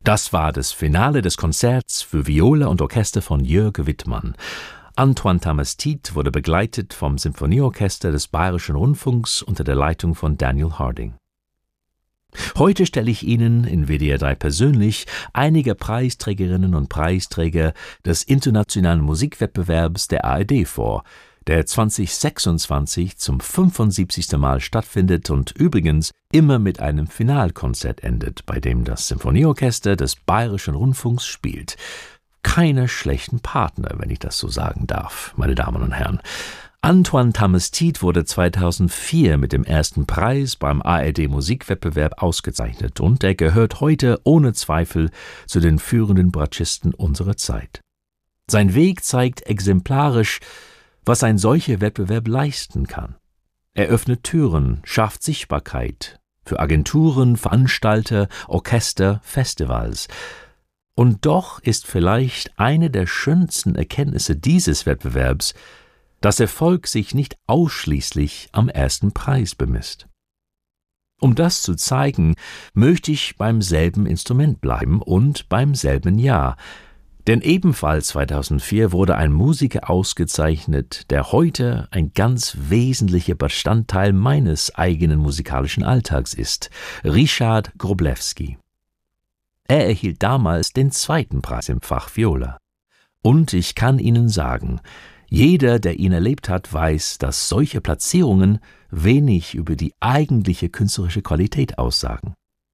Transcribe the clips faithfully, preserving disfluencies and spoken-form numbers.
Das war das Finale des Konzerts für Viola und Orchester von Jörg Wittmann. Antoine Tamestit wurde begleitet vom Symphonieorchester des Bayerischen Rundfunks unter der Leitung von Daniel Harding. Heute stelle ich Ihnen in W D R drei persönlich einige Preisträgerinnen und Preisträger des internationalen Musikwettbewerbs der A R D vor, der zwanzig sechsundzwanzig zum fünfundsiebzigsten Mal stattfindet und übrigens immer mit einem Finalkonzert endet, bei dem das Symphonieorchester des Bayerischen Rundfunks spielt. Keine schlechten Partner, wenn ich das so sagen darf, meine Damen und Herren. Antoine Tamestit wurde zweitausendvier mit dem ersten Preis beim A R D Musikwettbewerb ausgezeichnet und er gehört heute ohne Zweifel zu den führenden Bratschisten unserer Zeit. Sein Weg zeigt exemplarisch, was ein solcher Wettbewerb leisten kann. Er öffnet Türen, schafft Sichtbarkeit für Agenturen, Veranstalter, Orchester, Festivals. Und doch ist vielleicht eine der schönsten Erkenntnisse dieses Wettbewerbs, dass Erfolg sich nicht ausschließlich am ersten Preis bemisst. Um das zu zeigen, möchte ich beim selben Instrument bleiben und beim selben Jahr. Denn ebenfalls zweitausendvier wurde ein Musiker ausgezeichnet, der heute ein ganz wesentlicher Bestandteil meines eigenen musikalischen Alltags ist: Ryszard Wroblewski. Er erhielt damals den zweiten Preis im Fach Viola. Und ich kann Ihnen sagen, jeder, der ihn erlebt hat, weiß, dass solche Platzierungen wenig über die eigentliche künstlerische Qualität aussagen.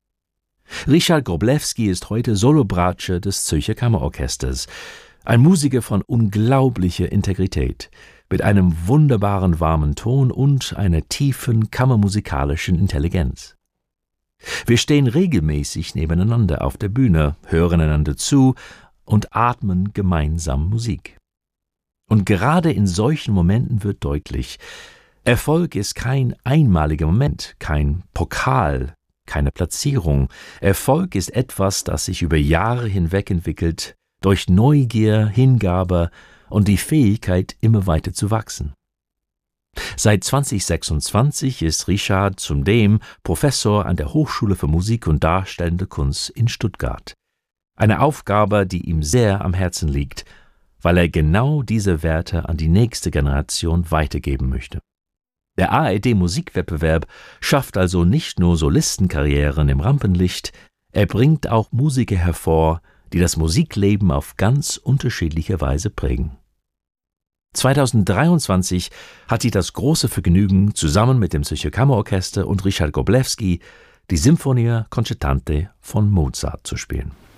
Ryszard Wroblewski ist heute Solobratsche des Zürcher Kammerorchesters, ein Musiker von unglaublicher Integrität, mit einem wunderbaren warmen Ton und einer tiefen kammermusikalischen Intelligenz. Wir stehen regelmäßig nebeneinander auf der Bühne, hören einander zu und atmen gemeinsam Musik. Und gerade in solchen Momenten wird deutlich, Erfolg ist kein einmaliger Moment, kein Pokal, keine Platzierung. Erfolg ist etwas, das sich über Jahre hinweg entwickelt, durch Neugier, Hingabe und die Fähigkeit, immer weiter zu wachsen. Seit zwanzig sechsundzwanzig ist Ryszard zudem Professor an der Hochschule für Musik und Darstellende Kunst in Stuttgart. Eine Aufgabe, die ihm sehr am Herzen liegt, weil er genau diese Werte an die nächste Generation weitergeben möchte. Der A R D Musikwettbewerb schafft also nicht nur Solistenkarrieren im Rampenlicht, er bringt auch Musiker hervor, die das Musikleben auf ganz unterschiedliche Weise prägen. zweitausenddreiundzwanzig hatte ich das große Vergnügen, zusammen mit dem Zürcher Kammerorchester und Ryszard Wroblewski die Sinfonia Concertante von Mozart zu spielen.